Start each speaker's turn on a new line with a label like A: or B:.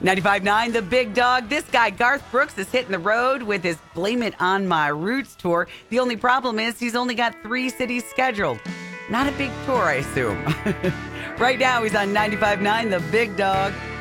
A: 95.9 The Big Dog. This guy, Garth Brooks, is hitting the road with his Blame It On My Roots tour. The only problem is he's only got 3 cities scheduled. Not a big tour, I assume. Right now, he's on 95.9 The Big Dog.